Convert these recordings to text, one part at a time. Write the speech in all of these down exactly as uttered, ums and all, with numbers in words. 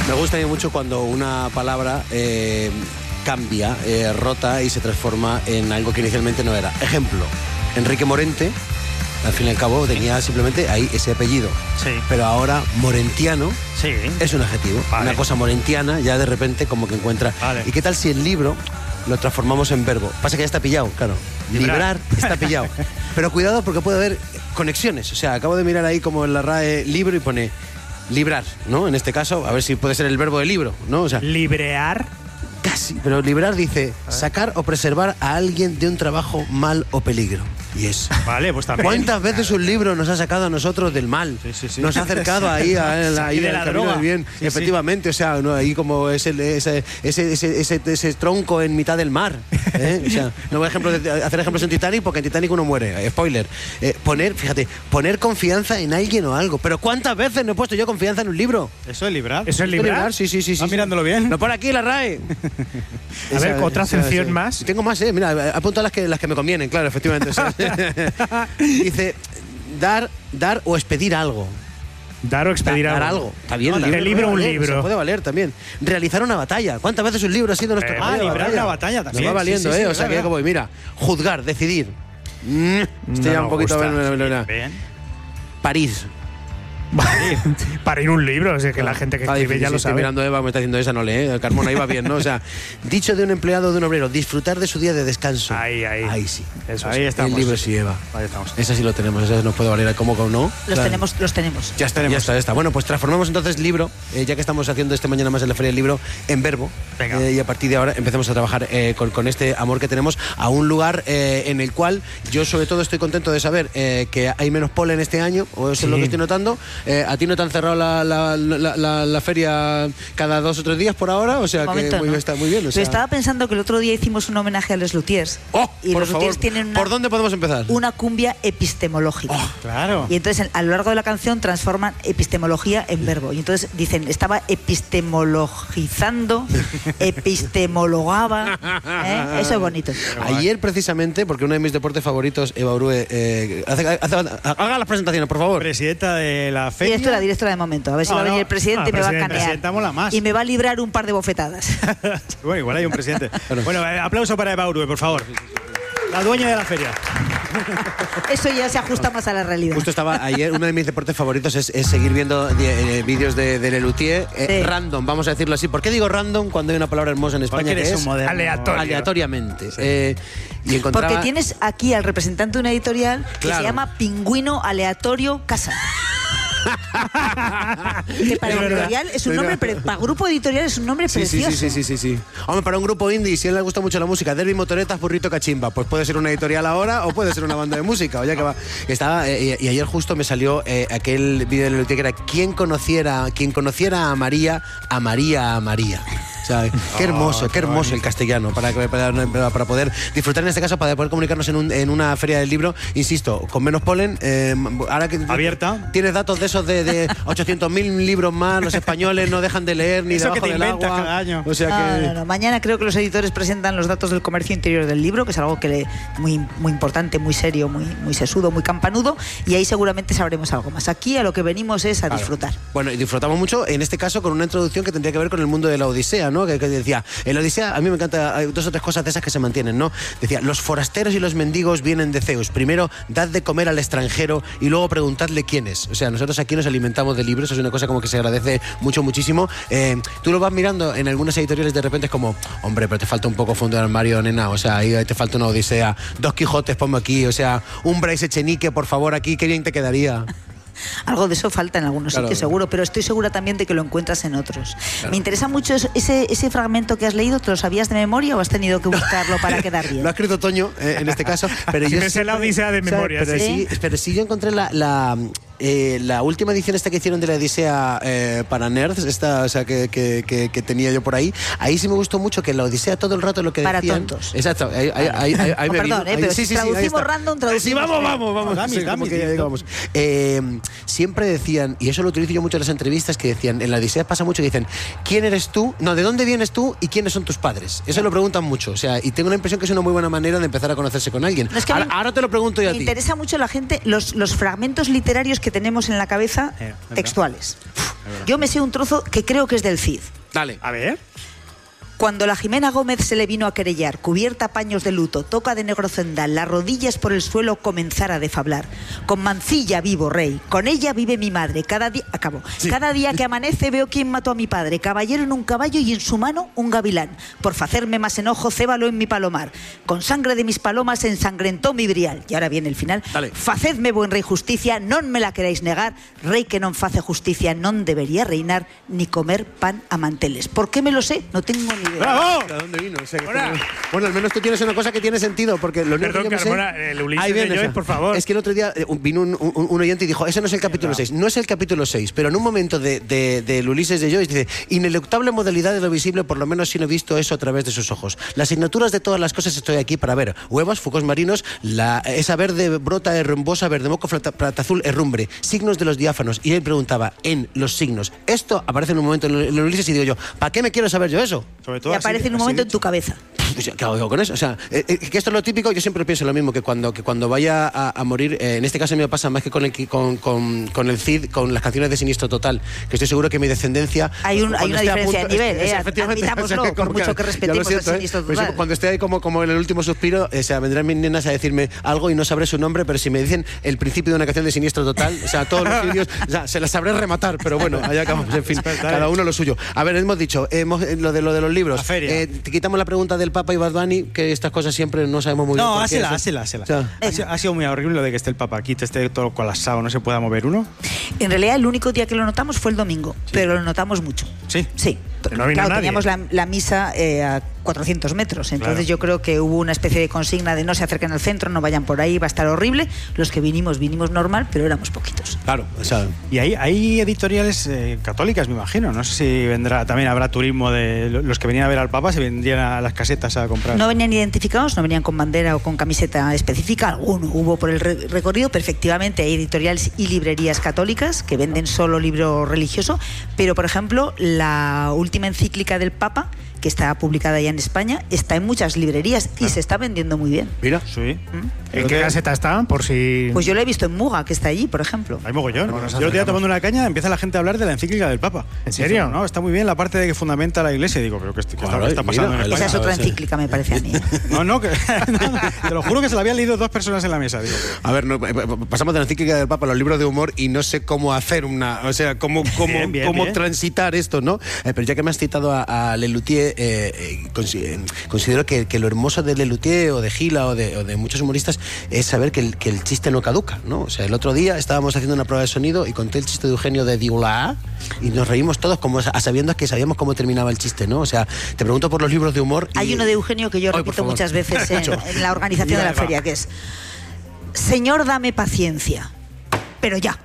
Me gusta mucho cuando una palabra eh, cambia, eh, rota y se transforma en algo que inicialmente no era. Ejemplo, Enrique Morente, al fin y al cabo tenía simplemente ahí ese apellido. Sí. Pero ahora morentiano sí. es un adjetivo. Vale. Una cosa morentiana ya de repente como que encuentra... Vale. ¿Y qué tal si el libro lo transformamos en verbo? Pasa que ya está pillado, claro. Librar, Librar está pillado. Pero cuidado porque puede haber conexiones. O sea, acabo de mirar ahí como en la R A E libro y pone librar, ¿no? En este caso, a ver si puede ser el verbo de libro, ¿no? O sea, librear. Casi, pero librar dice sacar o preservar a alguien de un trabajo, mal o peligro. Y es. Vale, pues también. ¿Cuántas veces un libro nos ha sacado a nosotros del mal? Sí, sí, sí. Nos ha acercado ahí a la, ahí de al la camino droga. del bien. Sí, efectivamente, sí. O sea, ¿no? Ahí como ese, ese, ese, ese, ese, ese tronco en mitad del mar. ¿eh? O sea, no voy a ejemplo de, hacer ejemplos en Titanic porque en Titanic uno muere. Spoiler. Eh, poner, fíjate, poner confianza en alguien o algo. Pero ¿cuántas veces no he puesto yo confianza en un libro? ¿Eso es librar? ¿Eso es librar? Sí, sí, sí. ¿Estás sí, mirándolo bien? No, por aquí la R A E. A ver, Esa, otra esa, acepción esa. más. Tengo más, eh. Mira, apunto las que, las que me convienen, claro, efectivamente. O sea, dice, dar, dar o expedir algo. Dar o expedir dar, algo. Dar algo. Está bien. No, El libro, libro un valer, libro. Se puede valer también. Realizar una batalla. ¿Cuántas veces un libro ha sido nuestro Eh, campo ah, de librar batalla? una batalla también. Me va valiendo, sí, sí, ¿eh? Sí, o sea, verdad. que como, mira, juzgar, decidir. Mm, estoy ya un poquito... Bien, bien. París. Para ir un libro, o sea, que la gente que Está escribe difícil, ya lo estoy sabe. mirando a Eva, me está diciendo esa, no lee, ¿eh? Carmona iba bien, ¿no? O sea, dicho de un empleado o de un obrero, disfrutar de su día de descanso. Ahí, ahí. Ahí sí. Eso Ahí sí. estamos. El libro sí, Eva. Ahí estamos. Ese sí lo tenemos, ese nos puede valer. ¿Cómo que no? Los Claro. tenemos, los tenemos. Ya está, ya está, ya está. Bueno, pues transformamos entonces libro, eh, ya que estamos haciendo este mañana más en la Feria del Libro, en verbo. Venga. Eh, y a partir de ahora empecemos a trabajar eh, con, con este amor que tenemos a un lugar eh, en el cual yo sobre todo estoy contento de saber eh, que hay menos polen este año, o eso Sí. es lo que estoy notando. Eh, ¿A ti no te han cerrado la, la, la, la, la feria cada dos o tres días por ahora? O sea, De que momento, muy, no. está muy bien. O Pero sea. estaba pensando que el otro día hicimos un homenaje a los luthiers. ¡Oh, y por los favor! luthiers tienen una, ¿Por dónde podemos empezar? una cumbia epistemológica. Oh, Claro. Y entonces a lo largo de la canción transforman epistemología en verbo. Y entonces dicen, estaba epistemologizando, epistemologaba. ¿eh? Eso es bonito. Ayer precisamente, porque uno de mis deportes favoritos, Eva Urue, eh, hace, hace, haga las presentaciones, por favor. Presidenta de la feria. Directora, directora de momento. A ver si No, va a venir no. el presidente Ah, y me va a presidenta, canear. presidenta mola más. Y me va a librar un par de bofetadas. Bueno, igual hay un presidente. Bueno, eh, aplauso para Eva Urue, por favor. La dueña de la feria. Eso ya se ajusta más a la realidad. Justo estaba ayer, uno de mis deportes favoritos es, es seguir viendo de- eh, vídeos de, de Lelutier, eh, Sí. random, vamos a decirlo así. ¿Por qué digo random cuando hay una palabra hermosa en España Porque que eres es un moderno. aleatorio. aleatoriamente? Eh, y encontraba... Porque tienes aquí al representante de una editorial que Claro. se llama Pingüino Aleatorio Casa. Que para Es verdad. editorial es un Pero- nombre, pre- para grupo editorial es un nombre Sí, sí, precioso. sí, sí, sí, sí, sí. Hombre, para un grupo indie, si a él le gusta mucho la música, Derby Motoretas, Burrito Cachimba, pues puede ser una editorial ahora o puede ser una banda de música. O ya que va. Estaba, eh, y, y ayer justo me salió eh, aquel vídeo de Lelutier que era quien conociera, quien conociera a María, a María, a María. O sea, qué hermoso, qué hermoso el castellano para, para, para poder disfrutar en este caso, para poder comunicarnos en, un, en una feria del libro, insisto, con menos polen. Eh, ahora que Abierta. Tienes datos de esos de, de ochocientos mil libros más, los españoles no dejan de leer ni Eso que debajo te del inventas agua. cada año. O sea No, que... no, no. Mañana creo que los editores presentan los datos del comercio interior del libro, que es algo que le, muy, muy importante, muy serio, muy, muy sesudo, muy campanudo, y ahí seguramente sabremos algo más. Aquí a lo que venimos es a Claro. disfrutar. Bueno, y disfrutamos mucho, en este caso, con una introducción que tendría que ver con el mundo de la Odisea, ¿no? Que, que decía, en la Odisea, a mí me encanta, hay dos o tres cosas de esas que se mantienen, ¿no? Decía, los forasteros y los mendigos vienen de Zeus. Primero, dad de comer al extranjero y luego preguntadle quién es. O sea, nosotros aquí nos alimentamos de libros, es una cosa como que se agradece mucho, muchísimo. Eh, tú lo vas mirando en algunas editoriales, de repente es como, hombre, pero te falta un poco fondo de armario, nena, o sea, ahí te falta una Odisea, dos Quijotes, ponme aquí, o sea, un Bryce Echenique, por favor, aquí, qué bien te quedaría. Algo de eso falta en algunos Claro. sitios seguro, pero estoy segura también de que lo encuentras en otros. Me interesa mucho eso- ese, ese fragmento que has leído. ¿Te lo sabías de memoria o has tenido que buscarlo para quedar bien? Lo ha escrito Toño, eh, en este caso, pero yo Me sé la siempre- Odisea de ¿sabes? memoria, Pero sí. sí, pero sí yo encontré la, la, eh, la última edición esta que hicieron de la Odisea eh, para nerds, esta, o sea, que, que, que, que tenía yo por ahí. Ahí sí me gustó mucho que la Odisea todo el rato lo que Para decían... tontos. Exacto, ahí, ahí, ahí, ahí, ahí Oh, me perdón, vino. eh, Ahí- pero sí, si sí, sí, ahí traducimos está. random, Sí, traducimos vamos, bien. vamos, vamos. Damis, Sí, como damis, que ya tío. llegamos. Eh, siempre decían, y eso lo utilizo yo mucho en las entrevistas, que decían, en la Odisea pasa mucho que dicen, ¿quién eres tú? No, ¿de dónde vienes tú y quiénes son tus padres? Eso lo preguntan mucho, o sea, y tengo la impresión que es una muy buena manera de empezar a conocerse con alguien. No, es que a ahora, mí ahora te lo pregunto yo a Me ti. interesa mucho la gente, los, los fragmentos literarios que tenemos en la cabeza Eh, textuales. Yo me sé un trozo que creo que es del Cid. Dale. A ver. Cuando la Jimena Gómez se le vino a querellar, cubierta a paños de luto, toca de negro cendal, las rodillas por el suelo comenzara a defablar. Con Mancilla vivo, rey, con ella vive mi madre. Cada día, acabo, Sí. cada día que amanece veo quién mató a mi padre. Caballero en un caballo y en su mano un gavilán. Por facerme más enojo, cébalo en mi palomar. Con sangre de mis palomas ensangrentó mi brial. Y ahora viene el final. Dale. Facedme buen rey justicia, non me la queráis negar. Rey que non face justicia, non debería reinar ni comer pan a manteles. ¿Por qué me lo sé? No tengo ni idea. ¡Bravo! ¿De dónde vino? O sea, que Hola. fue- Bueno, al menos tú tienes una cosa que tiene sentido, porque lo único Perdón, que yo me sé- Carmona, el Ulises Ahí de viene, Joyce, o sea, por favor. Es que el otro día eh, un- vino un, un- un oyente y dijo, ese no es el capítulo seis. No es el capítulo seis, pero en un momento de, de, del Ulises de Joyce dice, ineluctable modalidad de lo visible, por lo menos si no he visto eso a través de sus ojos. Las asignaturas de todas las cosas estoy aquí para ver. Huevos, focos marinos, la, esa verde brota herrumbosa, verde moco, plata, plata azul, herrumbre. Signos de los diáfanos. Y él preguntaba, en los signos. Esto aparece en un momento en el Ulises y digo yo, ¿para qué me quiero saber yo eso? Sobre todo Y así- aparece en un así momento en dicho. tu cabeza. Pues, ¿qué hago yo con eso? O sea, eh, eh, que esto es lo típico, yo siempre pienso lo mismo, que cuando, que cuando vaya a, a morir, eh, en este caso a mí me pasa más que con el, con, con, con el Cid, con las canciones de Siniestro Total, que estoy seguro que mi descendencia... Hay un- hay cuando una esté a diferencia de nivel, eh, efectivamente, admitámoslo, por como mucho que ya lo respetemos siento, al eh, Siniestro pues Total. cuando esté ahí como, como en el último suspiro, o sea, vendrán mis nenas a decirme algo y no sabré su nombre, pero si me dicen el principio de una canción de Siniestro Total, o sea, todos los vídeos, o sea, se las sabré rematar, pero bueno, allá acabamos, en fin, cada uno lo suyo. A ver, hemos dicho, hemos, eh, lo, de, lo de los libros, La feria. eh, te quitamos la pregunta del Papa y Bad Bunny, que estas cosas siempre no sabemos muy bien. No, por qué hásela, eso. hásela, hásela. O sea, Ha sido- ha sido muy horrible lo de que esté el Papa aquí, te esté todo colapsado, no se pueda mover uno. En realidad, el único día que lo notamos fue el domingo, pero lo notamos mucho. Sí. Sí. Que no vino claro, nadie. teníamos la, la misa eh, a cuatrocientos metros, entonces Claro. yo creo que hubo una especie de consigna de no se acerquen al centro, no vayan por ahí, va a estar horrible. Los que vinimos, vinimos normal, pero éramos poquitos. claro, o sea, Y hay, hay editoriales eh, católicas, me imagino. No sé si vendrá, también habrá turismo de lo- los que venían a ver al Papa, se vendrían a las casetas a comprar. No venían identificados, no venían con bandera o con camiseta específica, alguno hubo por el re- recorrido, pero efectivamente hay editoriales y librerías católicas que venden solo libro religioso, pero por ejemplo la última encíclica del Papa, que está publicada ya en España, está en muchas librerías y se está vendiendo muy bien. mira. Sí. ¿En qué caseta está? Por si... Pues yo lo he visto en Muga, que está allí, por ejemplo. Hay mogollón. Bueno, nos Yo el día acercamos. tomando una caña empieza la gente a hablar de la encíclica del Papa. ¿En serio? No, está muy bien la parte de que fundamenta la Iglesia. Digo, pero ¿qué, qué está- Claro, qué está pasando mira, en el- Esa España? es otra sí. encíclica, me parece a mí. No, no, que, no, no, te lo juro que se la habían leído dos personas en la mesa. Digo, A ver, no, eh, pasamos de la encíclica del Papa a los libros de humor y no sé cómo hacer una, o sea, cómo, cómo, Bien, bien, cómo bien. transitar esto, ¿no? Eh, pero ya que me has citado a, a Lelutier, eh, eh, consi- eh, considero que, que lo hermoso de Lelutier o de Gila o de, o de muchos humoristas es saber que el, que el chiste no caduca, ¿no? O sea, el otro día estábamos haciendo una prueba de sonido y conté el chiste de Eugenio de Diula y nos reímos todos como a sabiendo que sabíamos cómo terminaba el chiste, ¿no? O sea, te pregunto por los libros de humor. y- Hay uno de Eugenio que yo Ay, por repito favor. muchas veces en, Mucho. en la organización de Mira, la va. feria, que es: Señor, dame paciencia, pero ya.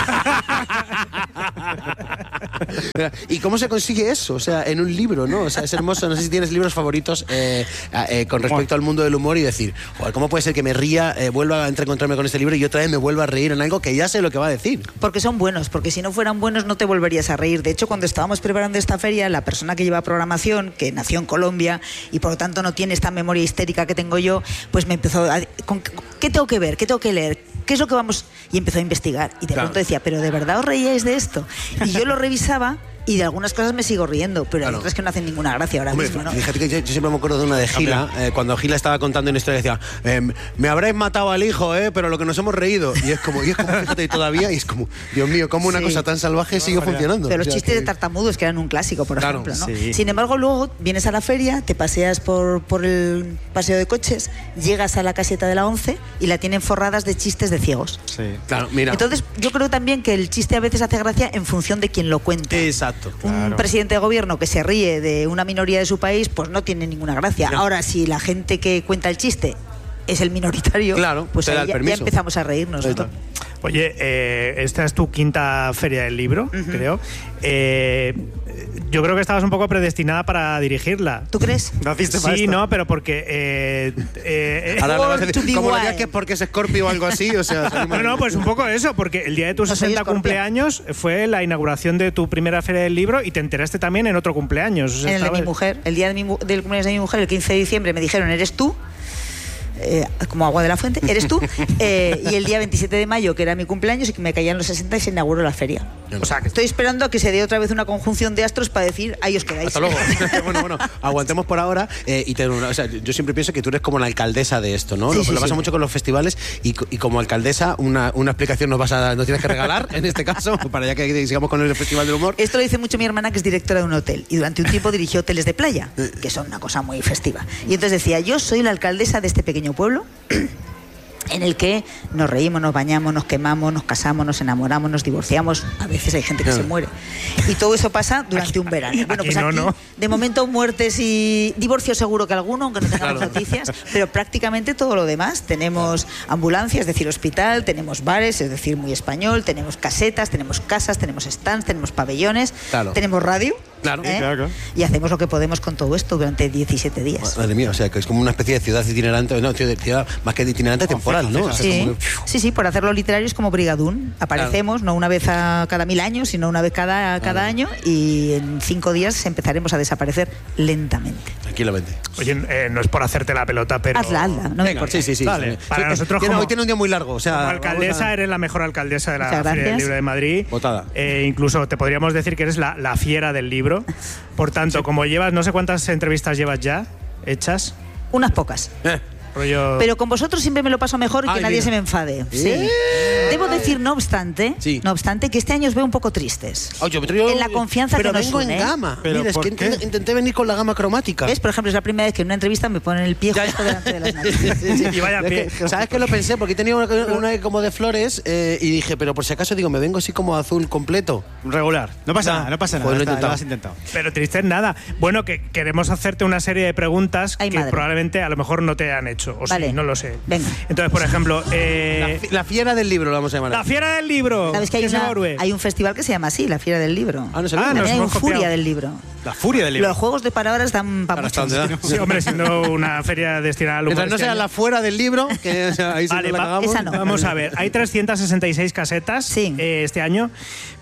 ¿Y cómo se consigue eso? O sea, en un libro, ¿no? O sea, es hermoso. No sé si tienes libros favoritos eh, eh, con respecto al mundo del humor y decir, joder, ¿cómo puede ser que me ría, eh, vuelva a encontrarme con este libro y otra vez me vuelva a reír en algo que ya sé lo que va a decir? Porque son buenos, porque si no fueran buenos no te volverías a reír. De hecho, cuando estábamos preparando esta feria, la persona que lleva programación, que nació en Colombia y por lo tanto no tiene esta memoria histérica que tengo yo, pues me empezó a... ¿con qué- ¿Qué tengo que ver? ¿Qué tengo que leer? ¿Qué es lo que vamos...? Y empezó a investigar. Y de Claro. pronto decía, ¿pero de verdad os reíais de esto? Y yo lo revisaba y de algunas cosas me sigo riendo, pero Claro. hay otras que no hacen ninguna gracia ahora Hombre, mismo, ¿no? fíjate que yo, yo siempre me acuerdo de una de Gila, eh, cuando Gila estaba contando una historia, decía, eh, me habréis matado al hijo, eh, pero lo que nos hemos reído. Y es como, y es como fíjate, y todavía, y es como, Dios mío, cómo una Sí. cosa tan salvaje sigue funcionando. Pero los O sea, chistes que- de tartamudos, que eran un clásico, por Claro, ejemplo, ¿no? sí. Sin embargo, luego vienes a la feria, te paseas por, por el paseo de coches, llegas a la caseta de la once y la tienen forradas de chistes de ciegos. sí. Claro, mira. Entonces, yo creo también que el chiste a veces hace gracia en función de quien lo cuenta. Exacto. Un Claro. presidente de gobierno que se ríe de una minoría de su país, pues no tiene ninguna gracia. Mira. Ahora, si la gente que cuenta el chiste es el minoritario, Claro, pues te da ahí el ya, ya permiso. empezamos a reírnos, Ahí ¿no? está. Oye, eh, esta es tu quinta feria del libro, creo. Eh, yo creo que estabas un poco predestinada para dirigirla. ¿Tú crees? Naciste para Sí, esto. no, pero porque... eh, eh, Ahora le vas a Born to decir, be como lo wild. digas que es porque es Scorpio o algo así, o sea... salimos- No, no, pues un poco eso, porque el día de tu No soy sesenta escorpión. cumpleaños fue la inauguración de tu primera feria del libro y te enteraste también en otro cumpleaños. O sea, En el de estaba- mi mujer, el día de mi mu- del cumpleaños de mi mujer, el quince de diciembre, me dijeron, ¿eres tú? eh, como agua de la fuente, eres tú, eh, y el día veintisiete de mayo, que era mi cumpleaños, y que me caían los sesenta y se inauguró la feria. O sea, que estoy esperando a que se dé otra vez una conjunción de astros para decir, ahí os quedáis. Hasta luego. bueno, bueno, aguantemos por ahora. Eh, y te, o sea, yo siempre pienso que tú eres como la alcaldesa de esto, ¿no? Sí, lo sí, lo pasa sí. mucho con los festivales y, y como alcaldesa una, una explicación nos vas a nos tienes que regalar en este caso para ya que sigamos con el Festival del Humor. Esto lo dice mucho mi hermana, que es directora de un hotel, y durante un tiempo dirigió hoteles de playa, que son una cosa muy festiva. Y entonces decía, yo soy la alcaldesa de este pequeño pueblo en el que nos reímos, nos bañamos, nos quemamos, nos casamos, nos enamoramos, nos divorciamos. A veces hay gente que se muere. Y todo eso pasa durante un verano. Bueno, pues aquí no, aquí, no. de momento, muertes y divorcios seguro que alguno, aunque no tengamos noticias, pero prácticamente todo lo demás. Tenemos ambulancias, es decir, hospital, tenemos bares, es decir, muy español, tenemos casetas, tenemos casas, tenemos stands, tenemos pabellones, Claro. tenemos radio. Claro. ¿eh? Claro, claro. Y hacemos lo que podemos con todo esto durante diecisiete días. Madre mía, o sea, que es como una especie de ciudad itinerante, no, ciudad más que de itinerante temporal, ¿no? O sea, Sí, como que- sí, sí, por hacerlo literario es como Brigadoon. Aparecemos no una vez a cada mil años, sino una vez cada, cada año, y en cinco días empezaremos a desaparecer lentamente. Tranquilamente. Oye, eh, no es por hacerte la pelota, pero... Hazla, hazla, no me Venga, importa. sí, sí, sí. Vale, sí. para Sí, nosotros tiene- como- hoy tiene un día muy largo, o sea, Como vamos alcaldesa, a- eres la mejor alcaldesa de la Muchas Feria del gracias. Libro de Madrid. Votada. Eh, incluso te podríamos decir que eres la, la fiera del libro. Por tanto, como llevas, no sé cuántas entrevistas llevas ya hechas, Unas pocas. Eh, rollo... Pero con vosotros siempre me lo paso mejor y que Ay, nadie mira. se me enfade. Sí. Eh. Debo decir, no obstante, Sí. no obstante, que este año os veo un poco tristes. oh, yo- yo- En la confianza pero que nos vengo une, en ¿eh? gama. ¿Pero Mira, es por que qué? int- intenté venir con la gama cromática. ¿Ves? Por ejemplo, es la primera vez que en una entrevista me ponen el pie Ya, justo ya. delante de las narices. Sí, sí. Y vaya Es pie. que, ¿sabes qué lo pensé? Porque tenía una, una como de flores eh, y dije, pero por si acaso digo, me vengo así como azul completo. Regular. No pasa No. nada, no pasa nada. Pues lo he Está, intentado. lo has intentado. Pero triste es nada. Bueno, que queremos hacerte una serie de preguntas Ay, que madre. probablemente a lo mejor no te han hecho. O Vale. sí, no lo sé. Venga. Entonces, por ejemplo, eh, La, fi- la fiera del libro lo vamos a llamar. la fiera del libro. ¿Sabes que hay, se una- Orbe. hay un festival que se llama así, la Fiera del Libro? Ah, no sabía. Ah, También nos hay un hemos copiado. Furia del Libro. La furia del libro. Los juegos de palabras dan para Ahora, ¿hasta mucho. dónde da? Sí, hombre, siendo una feria destinada al humor. Mientras no este sea año. la fuera del libro, que o sea, ahí sí Vale, no la va- cagamos. esa no. Vamos a ver, hay trescientas sesenta y seis casetas Sí. eh, este año,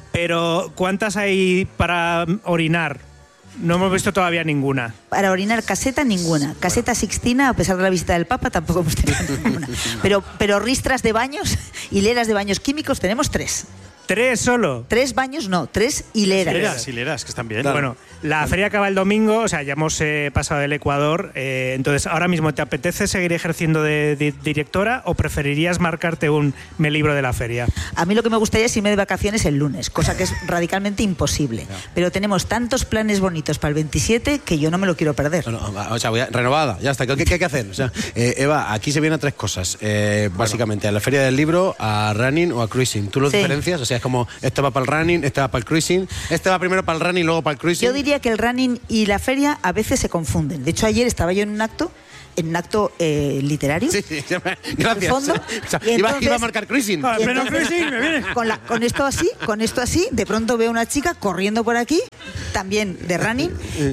pero ¿cuántas hay para orinar? No hemos visto todavía ninguna. Para orinar caseta, ninguna. Caseta Sixtina, a pesar de la visita del Papa, tampoco hemos tenido ninguna. Pero, pero ristras de baños, hileras de baños químicos, tenemos tres. Tres solo. Tres baños, no, tres hileras. Hileras, hileras, que están bien. Bueno, la feria acaba el domingo, o sea, ya hemos eh, pasado el Ecuador. eh, entonces, ahora mismo, ¿te apetece seguir ejerciendo de, de directora o preferirías marcarte un me libro de la feria? A mí lo que me gustaría es irme de vacaciones el lunes, cosa que es radicalmente imposible. Pero tenemos tantos planes bonitos para el veintisiete que yo no me lo quiero perder. No, no, va, o sea, voy a- renovada, ya está. ¿Qué, qué hay que hacer? O sea, eh, Eva, aquí se vienen tres cosas. Eh, básicamente, a la feria del libro, a running o a cruising. ¿Tú lo Sí. diferencias? O sea, es como, este va para el running, este va para el cruising, este va primero para el running, luego para el cruising. Yo diría que el running y la feria a veces se confunden. De hecho, ayer estaba yo en un acto, en un acto eh, literario. Sí, sí, ya me- gracias. fondo, O sea, y iba, entonces- iba a marcar cruising. Ah, Y pero entonces- cruising, me viene. Con, la- con esto así, con esto así, de pronto veo una chica corriendo por aquí, también de running,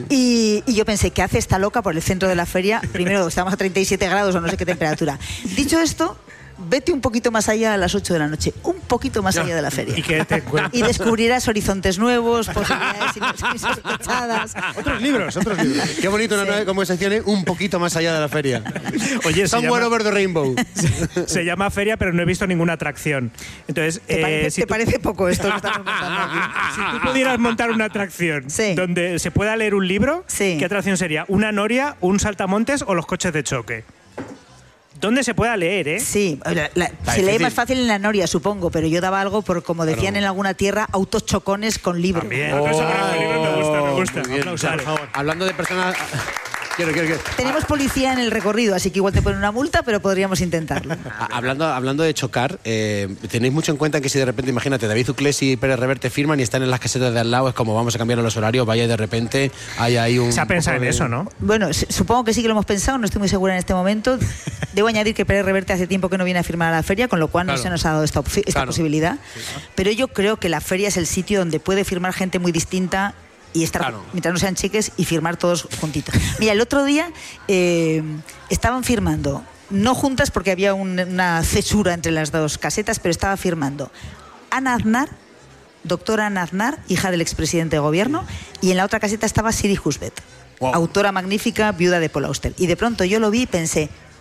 y, y yo pensé, ¿qué hace esta loca por el centro de la feria? Primero, estamos a treinta y siete grados o no sé qué temperatura. Dicho esto, vete un poquito más allá a las ocho de la noche, un poquito más allá de la feria. ¿Y qué te encuentras? Y descubrirás horizontes nuevos, posibilidades insospechadas. Otros libros, otros libros. Qué bonito una Sí. nueva conversación, ¿eh? Un poquito más allá de la feria. Oye, se Somewhere llama, over the rainbow. se llama feria, pero no he visto ninguna atracción. Entonces, ¿Te, eh, parece, si te tú- parece poco esto que estamos montando aquí? Si tú pudieras montar una atracción Sí. donde se pueda leer un libro, Sí. ¿qué atracción sería? ¿Una noria, un saltamontes o los coches de choque? ¿Dónde se pueda leer, eh? Sí, la- la- se lee difícil. más fácil en la Noria, supongo, pero yo daba algo por, como decían en alguna tierra, autos chocones con libro. También. Eso para el libro me gusta, me gusta. Muy bien. Aplausos, por favor. Hablando de personas... Quiero, quiero, quiero. Tenemos policía en el recorrido, así que igual te ponen una multa, pero podríamos intentarlo. A- Hablando, hablando de chocar, eh, tenéis mucho en cuenta que si de repente, imagínate, David Uclés y Pérez Reverte firman y están en las casetas de al lado, es como vamos a cambiar los horarios, vaya y de repente hay ahí un... Se ha pensado poco en de- eso, ¿no? Bueno, s- supongo que sí que lo hemos pensado, no estoy muy segura en este momento. Debo añadir que Pérez Reverte hace tiempo que no viene a firmar a la feria, con lo cual Claro. no se nos ha dado esta, opci- esta Claro. posibilidad. Pero yo creo que la feria es el sitio donde puede firmar gente muy distinta y estar, Claro. mientras no sean cheques, y firmar todos juntitos. Mira, el otro día eh, estaban firmando, no juntas porque había un- una cesura entre las dos casetas, pero estaba firmando Ana Aznar, doctora Ana Aznar, hija del expresidente de gobierno, y en la otra caseta estaba Siri Husbet, Wow. autora magnífica, viuda de Paul Auster. Y de pronto yo lo vi y pensé,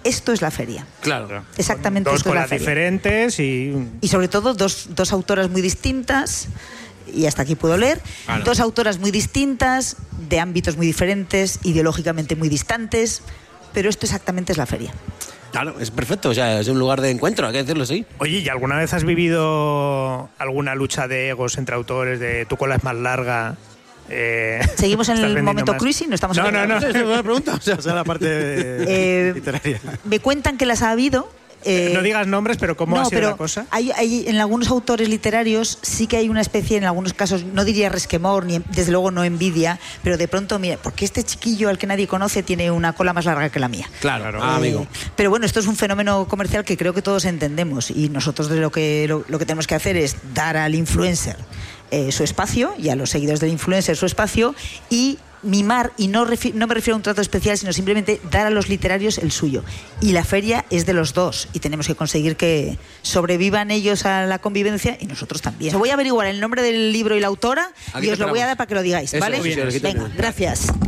Esto es la feria. Claro. Exactamente Dos esto es la colas feria. diferentes y... Y sobre todo dos, dos autoras muy distintas, y hasta aquí puedo leer, Claro. dos autoras muy distintas, de ámbitos muy diferentes, ideológicamente muy distantes, pero esto exactamente es la feria. Claro, es perfecto, o sea, es un lugar de encuentro, hay que decirlo así. Oye, ¿y alguna vez has vivido alguna lucha de egos entre autores, de tu cola es más larga? Eh, Seguimos en ¿estás el vendiendo momento más? cruising, no estamos No, en no, no. Esa es una buena pregunta. O sea, O sea, la parte Eh, literaria. Me cuentan que las ha habido. eh, No digas nombres, pero ¿cómo no, ha sido pero la cosa? Hay, hay- en algunos autores literarios sí que hay una especie, en algunos casos, no diría resquemor, ni desde luego no envidia, pero de pronto, mira, porque este chiquillo al que nadie conoce tiene una cola más larga que la mía. Claro, ah, amigo. Eh, pero bueno, esto es un fenómeno comercial que creo que todos entendemos, y nosotros de lo que, lo, lo que tenemos que hacer es dar al influencer eh, su espacio, y a los seguidores del influencer su espacio, y mimar, y no, refi- no me refiero a un trato especial, sino simplemente dar a los literarios el suyo. Y la feria es de los dos, y tenemos que conseguir que sobrevivan ellos a la convivencia y nosotros también. Os voy a averiguar el nombre del libro y la autora Aquí y te os lo voy a esperamos. dar para que lo digáis, Eso, ¿vale? sí, sí, aquí te Venga, esperamos. gracias.